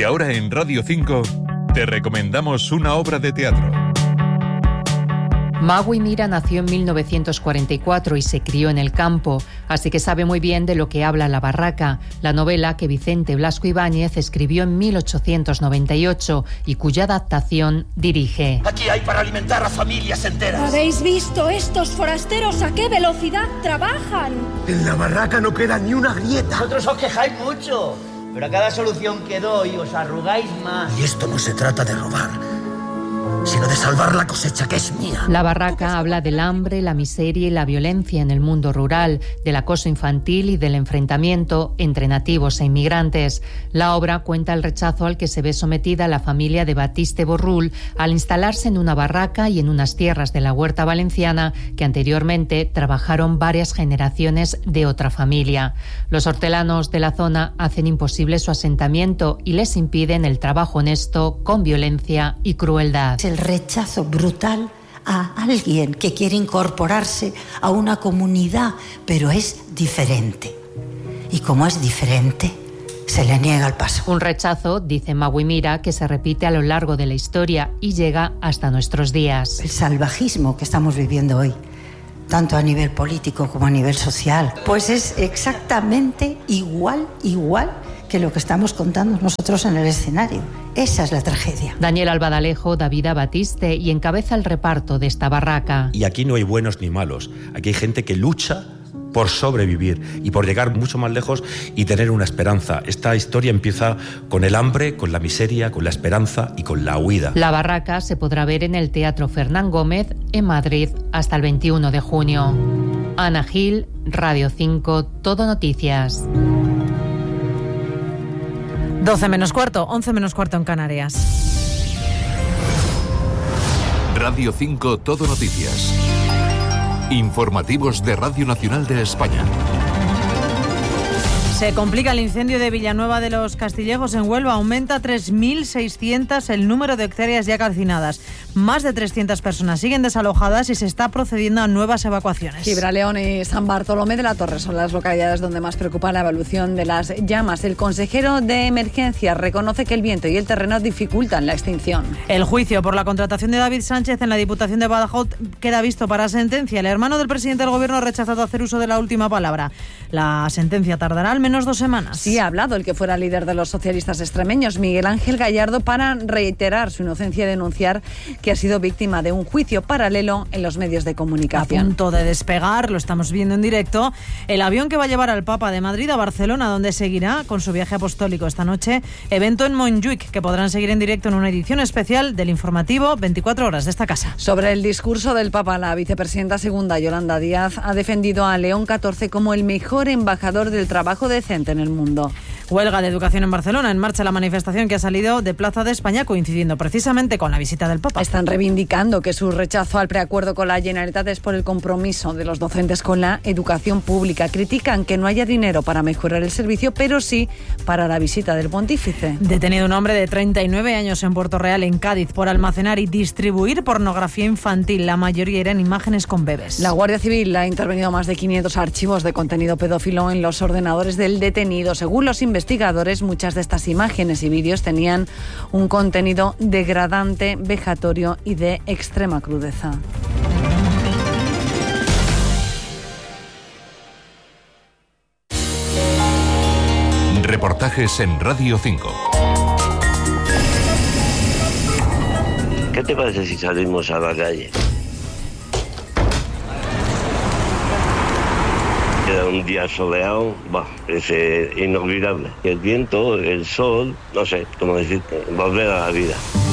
ahora en Radio 5 te recomendamos una obra de teatro. Magui Mira nació en 1944 y se crió en el campo, así que sabe muy bien de lo que habla La Barraca, la novela que Vicente Blasco Ibáñez escribió en 1898 y cuya adaptación dirige. Aquí hay para alimentar a familias enteras. ¿Habéis visto estos forasteros a qué velocidad trabajan? En La Barraca no queda ni una grieta. Vosotros os quejáis mucho, pero a cada solución que doy os arrugáis más. Y esto no se trata de robar, sino de salvar la cosecha que es mía. La Barraca habla del hambre, la miseria y la violencia en el mundo rural, del acoso infantil y del enfrentamiento entre nativos e inmigrantes. La obra cuenta el rechazo al que se ve sometida la familia de Batiste Borrul al instalarse en una barraca y en unas tierras de la huerta valenciana que anteriormente trabajaron varias generaciones de otra familia. Los hortelanos de la zona hacen imposible su asentamiento y les impiden el trabajo honesto con violencia y crueldad. El rechazo brutal a alguien que quiere incorporarse a una comunidad, pero es diferente. Y como es diferente, se le niega el paso. Un rechazo, dice Magui Mira, que se repite a lo largo de la historia y llega hasta nuestros días. El salvajismo que estamos viviendo hoy, tanto a nivel político como a nivel social, pues es exactamente igual que lo que estamos contando nosotros en el escenario. Esa es la tragedia. Daniel Albadalejo, David Batiste y encabeza el reparto de esta barraca. Y aquí no hay buenos ni malos. Aquí hay gente que lucha por sobrevivir y por llegar mucho más lejos y tener una esperanza. Esta historia empieza con el hambre, con la miseria, con la esperanza y con la huida. La Barraca se podrá ver en el Teatro Fernán Gómez en Madrid hasta el 21 de junio. Ana Gil, Radio 5, Todo Noticias. 12 menos cuarto, 11 menos cuarto en Canarias. Radio 5 Todo Noticias. Informativos de Radio Nacional de España. Se complica el incendio de Villanueva de los Castillejos en Huelva. Aumenta 3.600 el número de hectáreas ya calcinadas. Más de 300 personas siguen desalojadas y se está procediendo a nuevas evacuaciones. Gibraleón y San Bartolomé de la Torre son las localidades donde más preocupa la evolución de las llamas. El consejero de Emergencia reconoce que el viento y el terreno dificultan la extinción. El juicio por la contratación de David Sánchez en la Diputación de Badajoz queda visto para sentencia. El hermano del presidente del Gobierno ha rechazado hacer uso de la última palabra. La sentencia tardará al menos 2 semanas. Sí, ha hablado el que fuera líder de los socialistas extremeños, Miguel Ángel Gallardo, para reiterar su inocencia y denunciar que ha sido víctima de un juicio paralelo en los medios de comunicación. A punto de despegar, lo estamos viendo en directo, el avión que va a llevar al Papa de Madrid a Barcelona, donde seguirá con su viaje apostólico esta noche. Evento en Montjuic, que podrán seguir en directo en una edición especial del informativo 24 horas de esta casa. Sobre el discurso del Papa, la vicepresidenta segunda, Yolanda Díaz, ha defendido a León XIV como el mejor embajador del trabajo decente en el mundo. Huelga de educación en Barcelona. En marcha la manifestación que ha salido de Plaza de España, coincidiendo precisamente con la visita del Papa. Están reivindicando que su rechazo al preacuerdo con la Generalitat es por el compromiso de los docentes con la educación pública. Critican que no haya dinero para mejorar el servicio, pero sí para la visita del pontífice. Detenido un hombre de 39 años en Puerto Real, en Cádiz, por almacenar y distribuir pornografía infantil. La mayoría eran imágenes con bebés. La Guardia Civil ha intervenido más de 500 archivos de contenido pedófilo en los ordenadores del detenido. Según los investigadores, muchas de estas imágenes y vídeos tenían un contenido degradante, vejatorio y de extrema crudeza. Reportajes en Radio 5. ¿Qué te parece si salimos a la calle? Era un día soleado, es inolvidable. El viento, el sol, no sé cómo decirte, volver a la vida.